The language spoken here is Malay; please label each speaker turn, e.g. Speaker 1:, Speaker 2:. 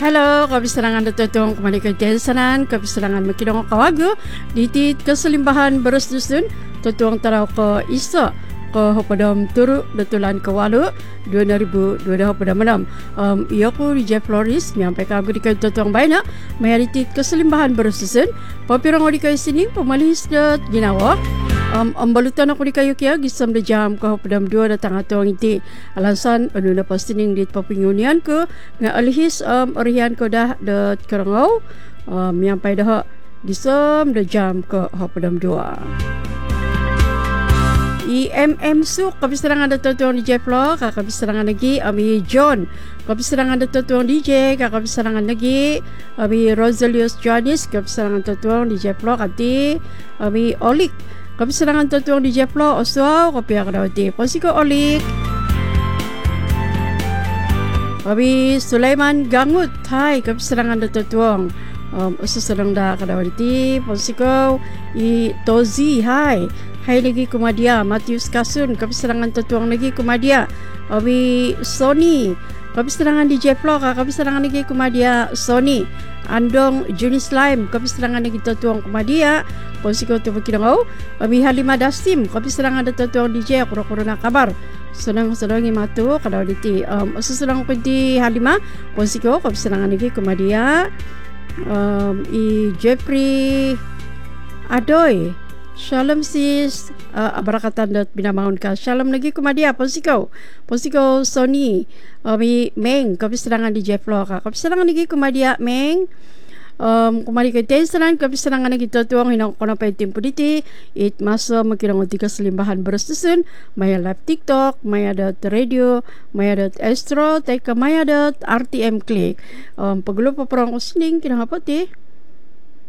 Speaker 1: Hello, kabisarangan datutong kembali ke Jensanan, kabisarangan makidong kawago, ditit keselimbahan beres dusun, tutuang tarau ke isa, ke hopadam turu, datulan ke walu, 2026. Ia ku DJ Floris, nyampai kagu di kayu tutuang baina, mayaritit keselimbahan beres dusun, papirang di kayu sini, pemalis dat ginawa, balutan aku di kayu kia gisam de jam ke pedam 2 datang atau ngiti alasan anu na pastining dit papingunian ke nga alihis orihan ko dah de kerangau nyampai dah gisam de jam ke pedam 2 IMM su kabisarangan da tutuang DJ Flo kabisarangan lagi ami John kabisarangan da tutuang DJ kabisarangan lagi ami Rosalius Johannes kabisarangan tutuang DJ Flo kati ami Olik kabisarangan tutuang DJ Flo oswa kopi akadawati posiko Olik abi Sulaiman Gangut hai kabisarangan da tutuang ususalang da akadawati posiko i Tozi hai lagi kumadia Matius Kasun kabisarangan tutuang lagi kumadia abi Sony kabisarangan DJ Flo kabisarangan lagi kumadia Sony Andong Juni Slime kabisarangan lagi tutuang kumadia posiko tu bakidangau abi Halima Dasim kabisarangan da tutuang DJ kuro-kurona kabar senang-senangi matu kadawditi ususalang kunti Halima posiko kabisarangan lagi kumadia i Jeffrey Adoy Shalom sis abarakatan dat binamaun ka Shalom lagi kumadia posiko Sony ami Meng kabisarangan DJ Flo kabisarangan lagi kumadia Meng kumari ke tensanan kabisarangan lagi tutuang hinang kono pa tempo diti it masa makirang tiga selimbahan bersusun maya live TikTok maya dot radio maya dot astro teka maya dot RTM click paglupa perang usning kinang apa ti